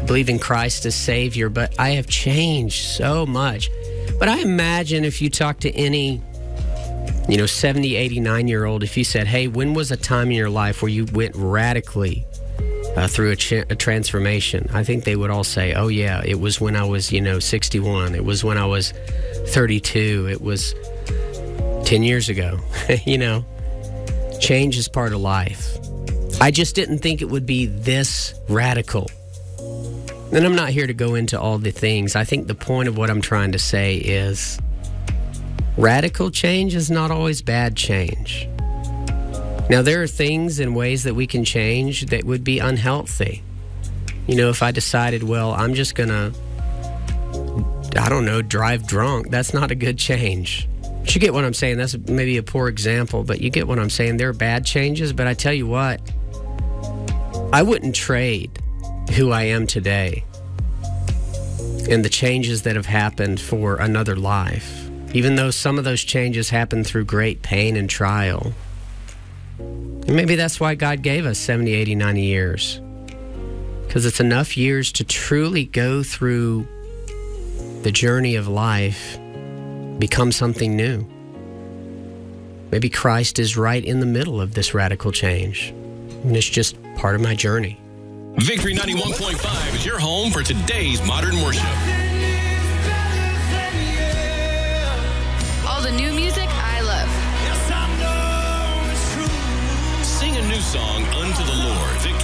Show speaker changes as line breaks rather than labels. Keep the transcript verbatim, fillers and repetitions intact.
believe in Christ as Savior, but I have changed so much. But I imagine if you talk to any, you know, seventy, eighty-nine-year-old, if you said, hey, when was a time in your life where you went radically uh, through a, ch- a transformation? I think they would all say, oh, yeah, it was when I was, you know, sixty-one. It was when I was thirty-two. It was ten years ago. You know, change is part of life. I just didn't think it would be this radical. And I'm not here to go into all the things. I think the point of what I'm trying to say is radical change is not always bad change. Now, there are things and ways that we can change that would be unhealthy. You know, if I decided, well, I'm just going to, I don't know, drive drunk, that's not a good change. But you get what I'm saying. That's maybe a poor example, but you get what I'm saying. There are bad changes, but I tell you what, I wouldn't trade who I am today and the changes that have happened for another life. Even though some of those changes happened through great pain and trial. And maybe that's why God gave us seventy, eighty, ninety years. Because it's enough years to truly go through the journey of life, become something new. Maybe Christ is right in the middle of this radical change. And it's just part of my journey.
Victory ninety-one point five is your home for today's modern worship.
All the new music I love.
Sing a new song unto the Lord. Victory